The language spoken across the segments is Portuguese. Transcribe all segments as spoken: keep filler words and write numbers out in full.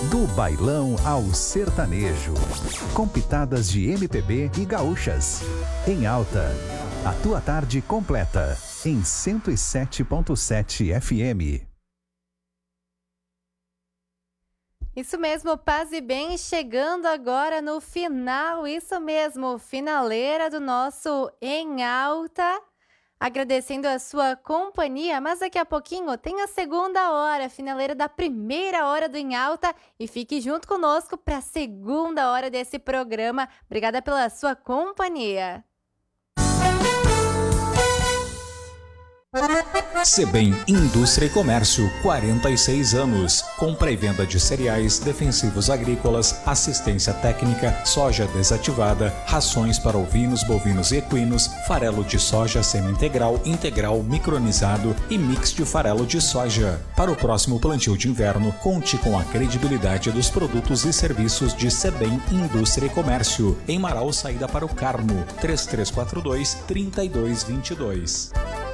Do bailão ao sertanejo, com pitadas de M P B e gaúchas. Em Alta, a tua tarde completa, em cento e sete ponto sete F M. Isso mesmo, paz e bem, chegando agora no final, isso mesmo, finaleira do nosso Em Alta. Agradecendo a sua companhia, mas daqui a pouquinho tem a segunda hora, finaleira da primeira hora do Em Alta, e fique junto conosco para a segunda hora desse programa. Obrigada pela sua companhia. Sebem Indústria e Comércio, quarenta e seis anos. Compra e venda de cereais, defensivos agrícolas, assistência técnica, soja desativada, rações para ovinos, bovinos e equinos, farelo de soja semi-integral, integral, micronizado e mix de farelo de soja. Para o próximo plantio de inverno, conte com a credibilidade dos produtos e serviços de Sebem Indústria e Comércio. Em Marau, saída para o Carmo, três três quatro dois, três dois dois dois.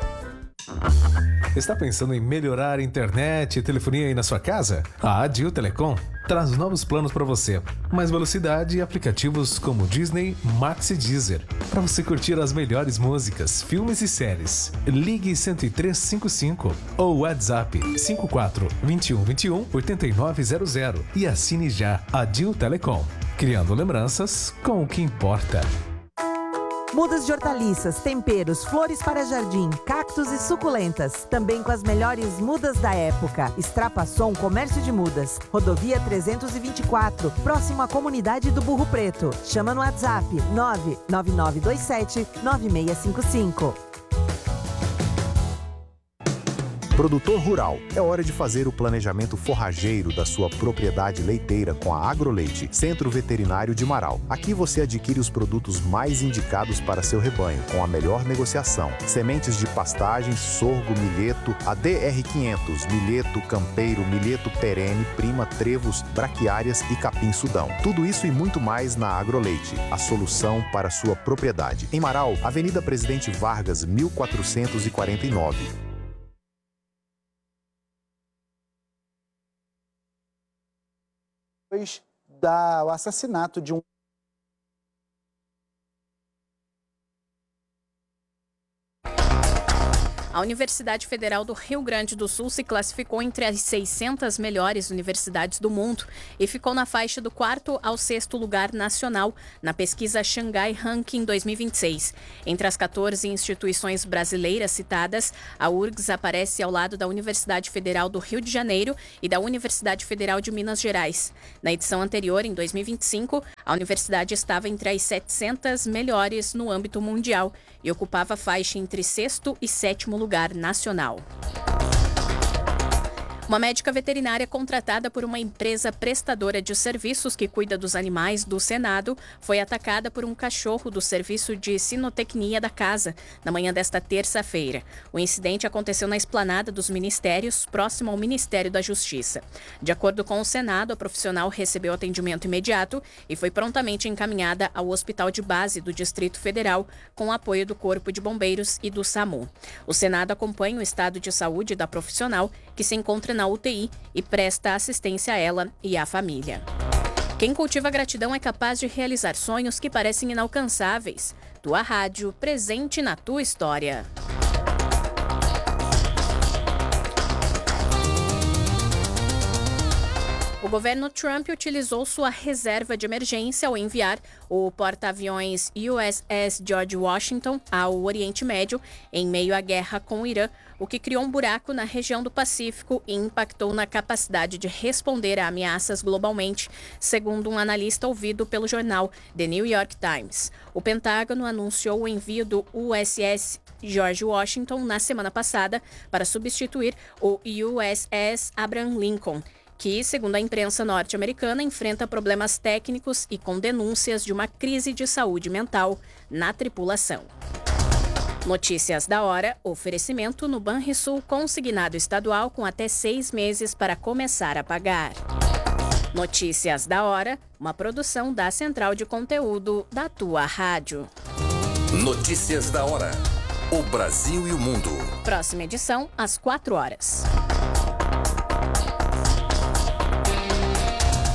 Está pensando em melhorar a internet e telefonia aí na sua casa? A Adil Telecom traz novos planos para você. Mais velocidade e aplicativos como Disney, Max e Deezer, para você curtir as melhores músicas, filmes e séries. Ligue cento e três cinquenta e cinco ou WhatsApp cinco quatro dois um dois um oito nove zero zero e assine já Adil Telecom, criando lembranças com o que importa. Mudas de hortaliças, temperos, flores para jardim, cactos e suculentas. Também com as melhores mudas da época. Extrapassou Comércio de Mudas. Rodovia trezentos e vinte e quatro, próximo à comunidade do Burro Preto. Chama no WhatsApp nove nove nove dois sete nove seis cinco cinco. Produtor rural, é hora de fazer o planejamento forrageiro da sua propriedade leiteira com a Agroleite, Centro Veterinário de Marau. Aqui você adquire os produtos mais indicados para seu rebanho, com a melhor negociação. Sementes de pastagem, sorgo, milheto, A D R quinhentos, milheto, campeiro, milheto perene, prima, trevos, braquiárias e capim-sudão. Tudo isso e muito mais na Agroleite, a solução para sua propriedade. Em Marau, Avenida Presidente Vargas, mil quatrocentos e quarenta e nove. Depois do assassinato de um A Universidade Federal do Rio Grande do Sul se classificou entre as seiscentas melhores universidades do mundo e ficou na faixa do quarto ao sexto lugar nacional na pesquisa Xangai Ranking dois mil e vinte e seis. Entre as quatorze instituições brasileiras citadas, a U R G S aparece ao lado da Universidade Federal do Rio de Janeiro e da Universidade Federal de Minas Gerais. Na edição anterior, em dois mil e vinte e cinco, a universidade estava entre as setecentas melhores no âmbito mundial e ocupava a faixa entre sexto e sétimo lugar nacional. Uma médica veterinária contratada por uma empresa prestadora de serviços que cuida dos animais do Senado foi atacada por um cachorro do serviço de sinotecnia da casa na manhã desta terça-feira. O incidente aconteceu na esplanada dos ministérios, próximo ao Ministério da Justiça. De acordo com o Senado, a profissional recebeu atendimento imediato e foi prontamente encaminhada ao Hospital de Base do Distrito Federal com o apoio do Corpo de Bombeiros e do SAMU. O Senado acompanha o estado de saúde da profissional, que se encontra na U T I e presta assistência a ela e à família. Quem cultiva gratidão é capaz de realizar sonhos que parecem inalcançáveis. Tua rádio, presente na tua história. O governo Trump utilizou sua reserva de emergência ao enviar o porta-aviões U S S George Washington ao Oriente Médio em meio à guerra com o Irã, o que criou um buraco na região do Pacífico e impactou na capacidade de responder a ameaças globalmente, segundo um analista ouvido pelo jornal The New York Times. O Pentágono anunciou o envio do U S S George Washington na semana passada para substituir o U S S Abraham Lincoln, que, segundo a imprensa norte-americana, enfrenta problemas técnicos e com denúncias de uma crise de saúde mental na tripulação. Notícias da hora, oferecimento no Banrisul consignado estadual com até seis meses para começar a pagar. Notícias da hora, uma produção da Central de Conteúdo da tua rádio. Notícias da hora, o Brasil e o mundo. Próxima edição, às quatro horas.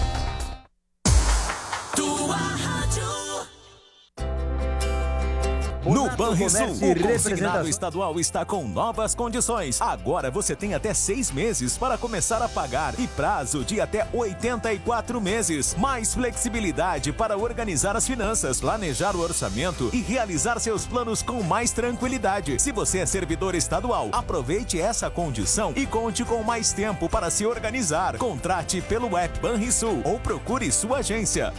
No Banrisul, o consignado estadual está com novas condições. Agora você tem até seis meses para começar a pagar e prazo de até oitenta e quatro meses. Mais flexibilidade para organizar as finanças, planejar o orçamento e realizar seus planos com mais tranquilidade. Se você é servidor estadual, aproveite essa condição e conte com mais tempo para se organizar. Contrate pelo app Banrisul ou procure sua agência.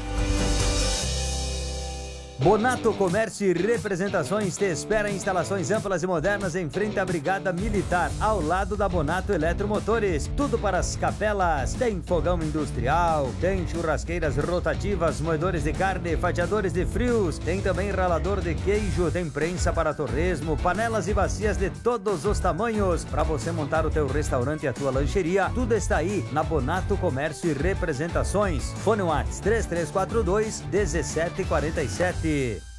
Bonato Comércio e Representações te espera em instalações amplas e modernas em frente à Brigada Militar, ao lado da Bonato Eletromotores. Tudo para as capelas. Tem fogão industrial, tem churrasqueiras rotativas, moedores de carne, fatiadores de frios, tem também ralador de queijo, tem prensa para torresmo, panelas e bacias de todos os tamanhos. Para você montar o teu restaurante e a tua lancheria, tudo está aí na Bonato Comércio e Representações. Fone WhatsApp três três quatro dois, um sete quatro sete.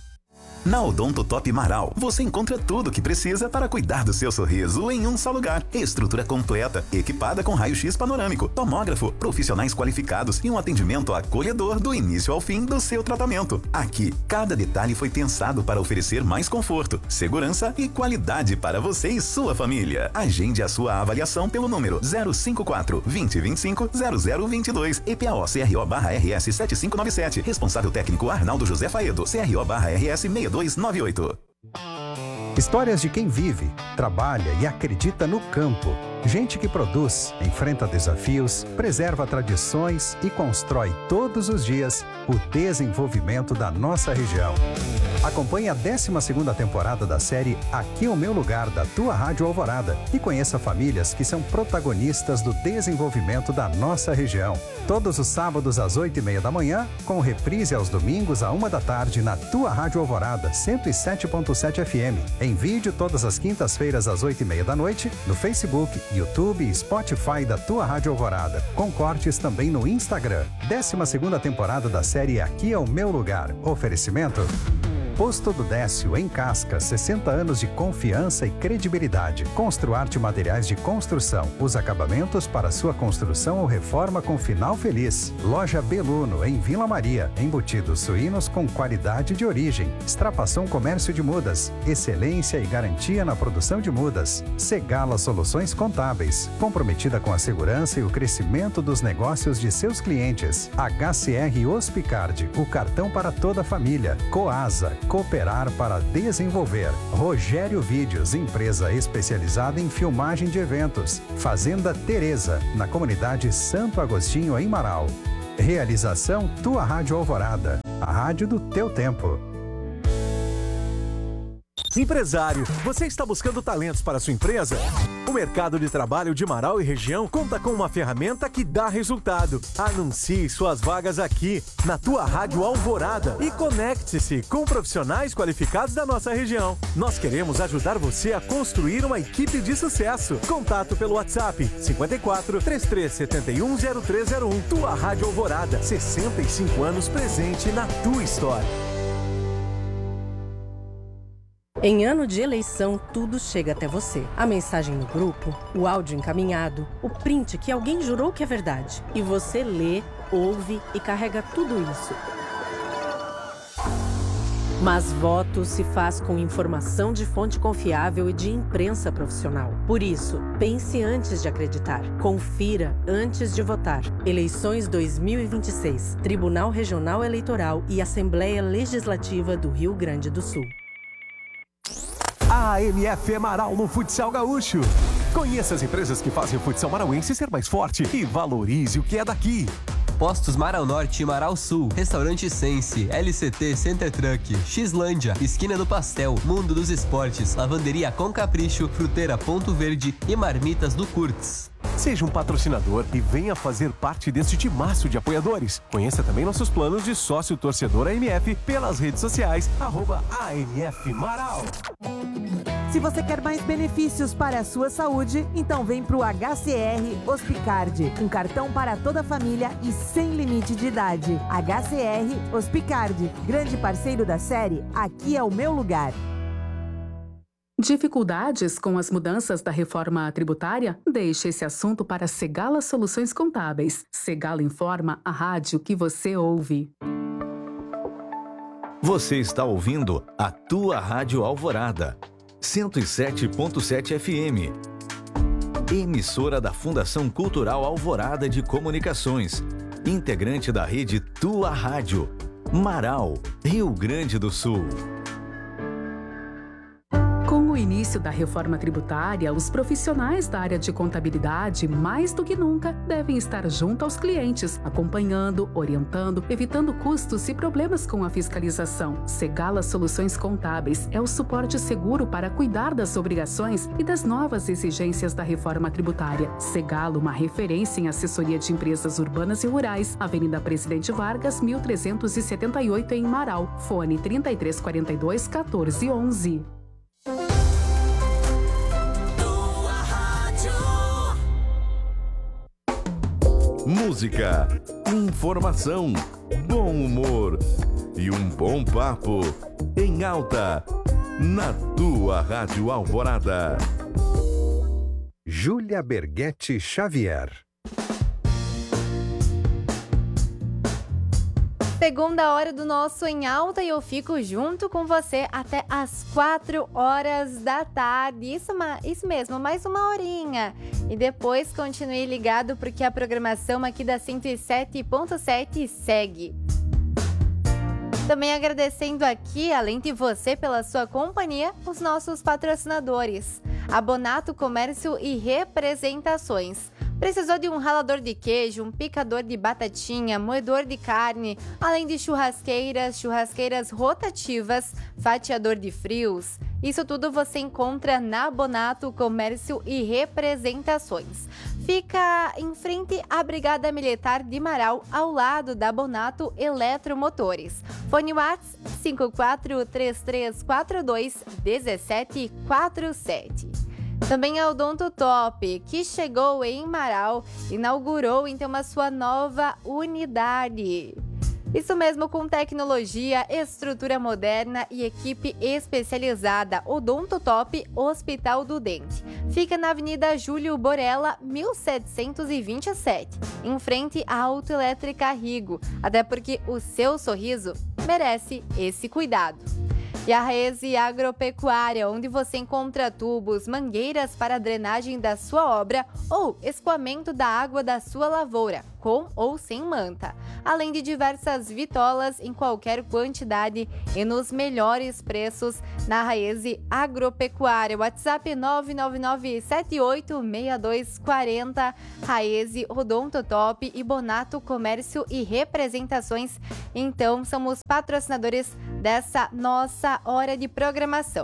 Na Odonto Top Marau, você encontra tudo o que precisa para cuidar do seu sorriso em um só lugar. Estrutura completa, equipada com raio-x panorâmico, tomógrafo, profissionais qualificados e um atendimento acolhedor do início ao fim do seu tratamento. Aqui, cada detalhe foi pensado para oferecer mais conforto, segurança e qualidade para você e sua família. Agende a sua avaliação pelo número zero cinco quatro, vinte, vinte e cinco, zero zero vinte e dois, E P A O C R O barra R S sete cinco nove sete. Responsável técnico Arnaldo José Faedo, C R O barra R S seis dois nove oito. Histórias de quem vive, trabalha e acredita no campo. Gente que produz, enfrenta desafios, preserva tradições e constrói todos os dias o desenvolvimento da nossa região. Acompanhe a décima segunda temporada da série Aqui é o Meu Lugar, da tua Rádio Alvorada, e conheça famílias que são protagonistas do desenvolvimento da nossa região. Todos os sábados às oito e meia da manhã, com reprise aos domingos à uma da tarde na tua Rádio Alvorada, cento e sete ponto sete F M. Em vídeo todas as quintas-feiras às oito e meia da noite, no Facebook, YouTube e Spotify da tua Rádio Alvorada, com cortes também no Instagram. décima segunda temporada da série Aqui é o Meu Lugar. Oferecimento Posto do Décio, em Cascas, sessenta anos de confiança e credibilidade. Construarte Materiais de Construção, os acabamentos para sua construção ou reforma com final feliz. Loja Beluno, em Vila Maria, embutidos suínos com qualidade de origem. Extrapação Comércio de Mudas, excelência e garantia na produção de mudas. Segala Soluções Contábeis, comprometida com a segurança e o crescimento dos negócios de seus clientes. H C R Hospicard, o cartão para toda a família. Coasa, cooperar para desenvolver. Rogério Vídeos, empresa especializada em filmagem de eventos. Fazenda Teresa, na comunidade Santo Agostinho, em Marau. Realização Tua Rádio Alvorada, a rádio do teu tempo. Empresário, você está buscando talentos para sua empresa? O mercado de trabalho de Marau e região conta com uma ferramenta que dá resultado. Anuncie suas vagas aqui, na tua Rádio Alvorada, e conecte-se com profissionais qualificados da nossa região. Nós queremos ajudar você a construir uma equipe de sucesso. Contato pelo WhatsApp cinco quatro, três três sete um, zero três zero um. Tua Rádio Alvorada, sessenta e cinco anos presente na tua história. Em ano de eleição, tudo chega até você. A mensagem no grupo, o áudio encaminhado, o print que alguém jurou que é verdade. E você lê, ouve e carrega tudo isso. Mas voto se faz com informação de fonte confiável e de imprensa profissional. Por isso, pense antes de acreditar. Confira antes de votar. Eleições dois mil e vinte e seis. Tribunal Regional Eleitoral e Assembleia Legislativa do Rio Grande do Sul. A M F Marau no Futsal Gaúcho. Conheça as empresas que fazem o futsal marauense ser mais forte e valorize o que é daqui. Postos Marau Norte e Marau Sul, Restaurante Sense, L C T Center Truck, Xlândia, Esquina do Pastel, Mundo dos Esportes, Lavanderia Com Capricho, Fruteira Ponto Verde e Marmitas do Kurtz. Seja um patrocinador e venha fazer parte deste timaço de apoiadores. Conheça também nossos planos de sócio torcedor A M F pelas redes sociais, arroba A M F Marau. Se você quer mais benefícios para a sua saúde, então vem para o H C R Hospicard, um cartão para toda a família e sem limite de idade. H C R Hospicard, grande parceiro da série Aqui é o Meu Lugar. Dificuldades com as mudanças da reforma tributária? Deixe esse assunto para Segala Soluções Contábeis. Segala informa a rádio que você ouve. Você está ouvindo a tua Rádio Alvorada, cento e sete ponto sete F M. Emissora da Fundação Cultural Alvorada de Comunicações, integrante da rede Tua Rádio, Marau, Rio Grande do Sul. Com o início da reforma tributária, os profissionais da área de contabilidade, mais do que nunca, devem estar junto aos clientes, acompanhando, orientando, evitando custos e problemas com a fiscalização. Segala Soluções Contábeis é o suporte seguro para cuidar das obrigações e das novas exigências da reforma tributária. Segala, uma referência em assessoria de empresas urbanas e rurais, Avenida Presidente Vargas, mil trezentos e setenta e oito, em Marau. Fone trinta e três quarenta e dois, quatorze onze. Música, informação, bom humor e um bom papo em alta na tua Rádio Alvorada. Júlia Berghetti Xavier. Segunda hora do nosso Em Alta e eu fico junto com você até as quatro horas da tarde. Isso, isso mesmo, mais uma horinha. E depois continue ligado porque a programação aqui da cento e sete ponto sete segue. Também agradecendo aqui, além de você pela sua companhia, os nossos patrocinadores. Abonato Comércio e Representações. Precisou de um ralador de queijo, um picador de batatinha, moedor de carne, além de churrasqueiras, churrasqueiras rotativas, fatiador de frios. Isso tudo você encontra na Abonato Comércio e Representações. Fica em frente à Brigada Militar de Marau, ao lado da Abonato Eletromotores. Fone WhatsApp cinco quatro três três quatro dois um sete quatro sete. Também a Odonto Top, que chegou em Marau, inaugurou então a sua nova unidade. Isso mesmo, com tecnologia, estrutura moderna e equipe especializada. Odonto Top Hospital do Dente. Fica na Avenida Júlio Borella, mil setecentos e vinte e sete, em frente à Autoelétrica Rigo, até porque o seu sorriso merece esse cuidado. E a Raese Agropecuária, onde você encontra tubos, mangueiras para a drenagem da sua obra ou escoamento da água da sua lavoura, com ou sem manta. Além de diversas vitolas em qualquer quantidade e nos melhores preços na Raese Agropecuária. WhatsApp nove nove nove sete oito seis dois quatro zero. Raese, Odonto Top e Bonato Comércio e Representações. Então, somos patrocinadores dessa nossa hora de programação.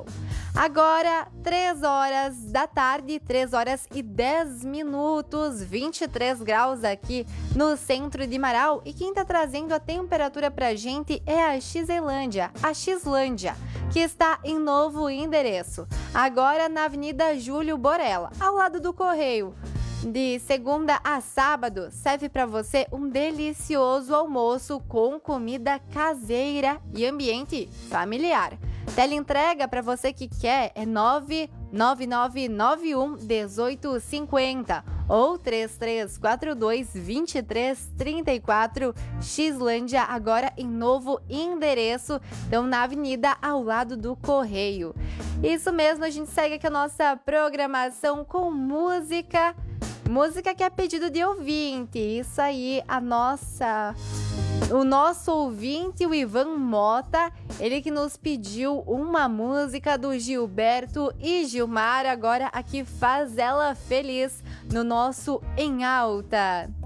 Agora, três horas da tarde, três horas e dez minutos, vinte e três graus aqui no centro de Marau. E quem está trazendo a temperatura pra gente é a Xlândia, a Xlândia, que está em novo endereço. Agora na Avenida Júlio Borella, ao lado do Correio. De segunda a sábado, serve para você um delicioso almoço com comida caseira e ambiente familiar. Teleentrega para você que quer é nove nove nove nove um um oito cinco zero ou três três quatro dois dois três três quatro. Xlândia, agora em novo endereço, então na avenida ao lado do Correio. Isso mesmo, a gente segue aqui a nossa programação com música. Música que é pedido de ouvinte. Isso aí, a nossa... O nosso ouvinte, o Ivan Mota, ele que nos pediu uma música do Gilberto e Gilmar, agora aqui Faz Ela Feliz, no nosso Em Alta.